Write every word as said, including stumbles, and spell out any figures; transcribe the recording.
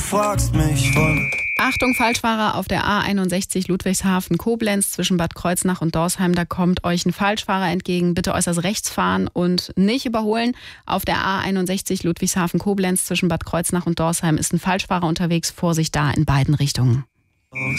fragst mich, Freunde. Achtung, Falschfahrer auf der A einundsechzig Ludwigshafen-Koblenz zwischen Bad Kreuznach und Dorsheim. Da kommt euch ein Falschfahrer entgegen. Bitte äußerst rechts fahren und nicht überholen. Auf der A einundsechzig Ludwigshafen-Koblenz zwischen Bad Kreuznach und Dorsheim ist ein Falschfahrer unterwegs. Vorsicht da in beiden Richtungen.